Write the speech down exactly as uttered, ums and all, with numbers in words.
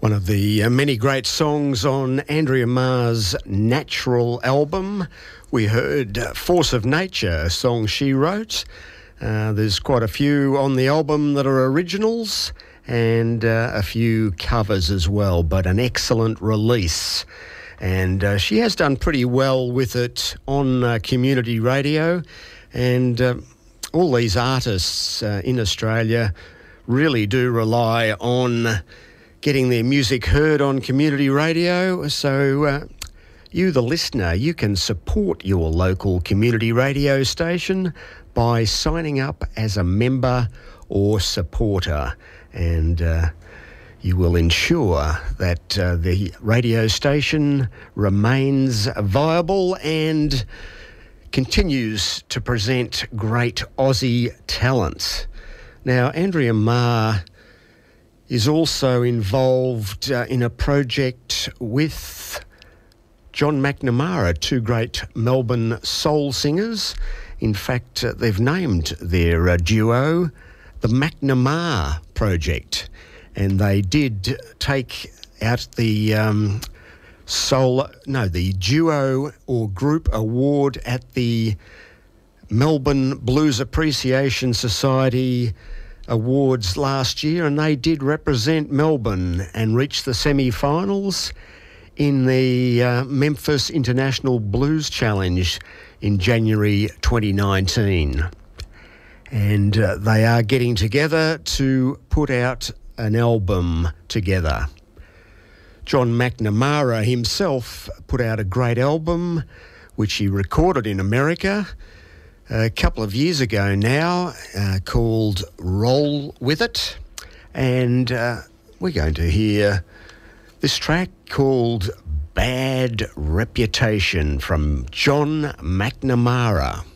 One of the uh, many great songs on Andrea Marr's Natural album. We heard uh, Force of Nature, a song she wrote. Uh, there's quite a few on the album that are originals and uh, a few covers as well, but an excellent release. And uh, she has done pretty well with it on uh, community radio. And uh, all these artists uh, in Australia really do rely on getting their music heard on community radio. So uh, you, the listener, you can support your local community radio station by signing up as a member or supporter. And uh, you will ensure that uh, the radio station remains viable and continues to present great Aussie talent. Now, Andrea Marr is also involved uh, in a project with John McNamara, two great Melbourne soul singers. In fact, uh, they've named their uh, duo the McNamara Project, and they did take out the um, soul, no, the duo or group award at the Melbourne Blues Appreciation Society Awards last year, and they did represent Melbourne and reach the semi-finals in the uh, Memphis International Blues Challenge in January twenty nineteen. And uh, they are getting together to put out an album together. John McNamara himself put out a great album which he recorded in America a couple of years ago now, uh, called Roll With It. And uh, we're going to hear this track called Bad Reputation from John McNamara.